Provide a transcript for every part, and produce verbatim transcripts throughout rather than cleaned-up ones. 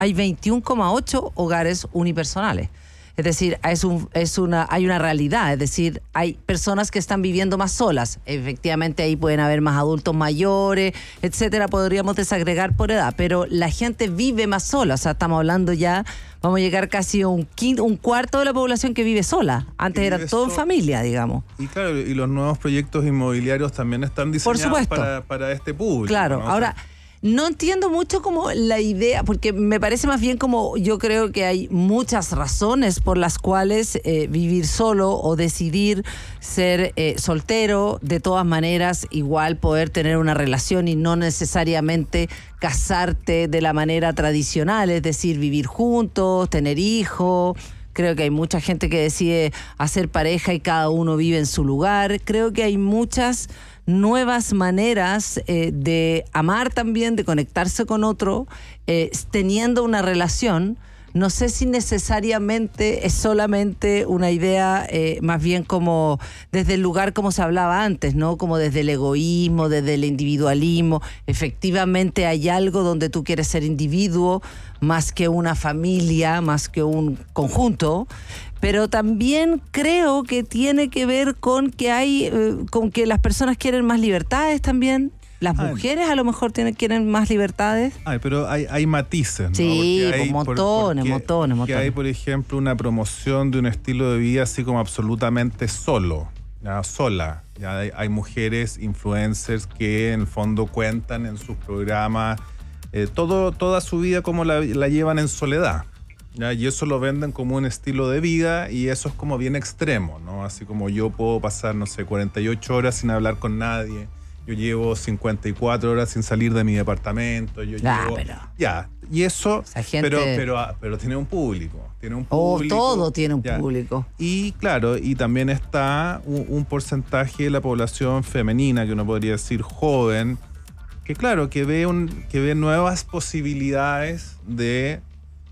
hay veintiuno coma ocho hogares unipersonales. Es decir, es un, es una, hay una realidad, es decir, hay personas que están viviendo más solas. Efectivamente, ahí pueden haber más adultos mayores, etcétera, podríamos desagregar por edad, pero la gente vive más sola. O sea, estamos hablando ya, vamos a llegar casi a un quinto, un cuarto de la población que vive sola. Antes era todo en familia, digamos. Y claro, y los nuevos proyectos inmobiliarios también están diseñados para, para este público. Claro, ¿no? ahora... O sea, no entiendo mucho como la idea, porque me parece más bien como yo creo que hay muchas razones por las cuales eh, vivir solo o decidir ser eh, soltero, de todas maneras igual poder tener una relación y no necesariamente casarte de la manera tradicional, es decir, vivir juntos, tener hijos. Creo que hay mucha gente que decide hacer pareja y cada uno vive en su lugar. Creo que hay muchas nuevas maneras eh, de amar también, de conectarse con otro, eh, teniendo una relación. No sé si necesariamente es solamente una idea eh, más bien como desde el lugar como se hablaba antes, ¿no? Como desde el egoísmo, desde el individualismo. Efectivamente hay algo donde tú quieres ser individuo más que una familia, más que un conjunto. Pero también creo que tiene que ver con que hay, eh, con que las personas quieren más libertades también. Las mujeres a lo mejor tienen, quieren más libertades. Ay, pero hay, hay matices, ¿no? Sí, hay, montones, por, montones, montones. Que hay, por ejemplo, una promoción de un estilo de vida así como absolutamente solo, ¿ya? Sola. Ya hay, hay mujeres influencers que en el fondo cuentan en sus programas eh, todo, toda su vida como la, la llevan en soledad. ¿Ya? Y eso lo venden como un estilo de vida y eso es como bien extremo, ¿no? Así como yo puedo pasar, no sé, cuarenta y ocho horas sin hablar con nadie. Yo llevo cincuenta y cuatro horas sin salir de mi departamento. Yo ah, llevo, pero... Ya, y eso... Gente... Pero, pero, pero tiene un público. Tiene un público. Oh, todo tiene un ya. público. Y claro, y también está un, un porcentaje de la población femenina, que uno podría decir joven, que claro, que ve, un, que ve nuevas posibilidades de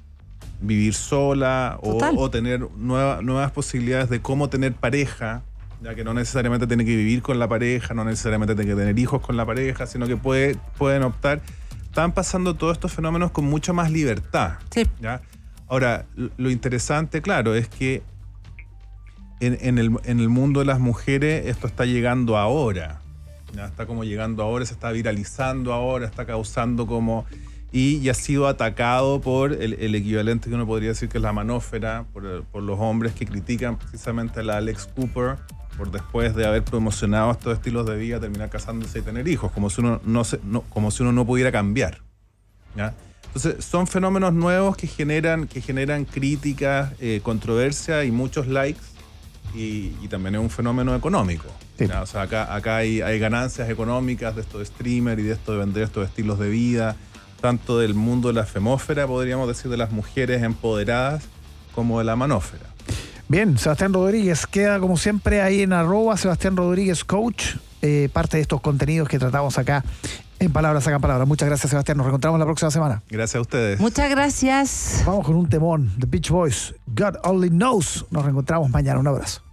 vivir sola o, o tener nueva, nuevas posibilidades de cómo tener pareja, ya que no necesariamente tiene que vivir con la pareja, no necesariamente tiene que tener hijos con la pareja, sino que puede, pueden optar. Están pasando todos estos fenómenos con mucha más libertad. Sí. ¿Ya? Ahora, lo interesante, claro, es que en, en, el, en el mundo de las mujeres esto está llegando ahora. ¿Ya? Está como llegando ahora, se está viralizando ahora, está causando como... Y, y ha sido atacado por el, el equivalente que uno podría decir que es la manósfera, por, por los hombres que critican precisamente a la Alex Cooper por después de haber promocionado estos estilos de vida, terminar casándose y tener hijos, como si uno no, se, no, como si uno no pudiera cambiar. ¿Ya? Entonces, son fenómenos nuevos que generan, que generan críticas, eh, controversia y muchos likes, y, y también es un fenómeno económico. Sí. O sea, acá, acá hay, hay ganancias económicas de estos streamers y de esto de vender estos estilos de vida, tanto del mundo de la femósfera, podríamos decir, de las mujeres empoderadas, como de la manósfera. Bien, Sebastián Rodríguez, queda como siempre ahí en arroba Sebastián Rodríguez Coach, eh, parte de estos contenidos que tratamos acá en Palabras Sacan Palabras. Muchas gracias, Sebastián, nos reencontramos la próxima semana. Gracias a ustedes. Muchas gracias. Vamos con un temón, The Beach Boys, God Only Knows. Nos reencontramos mañana, un abrazo.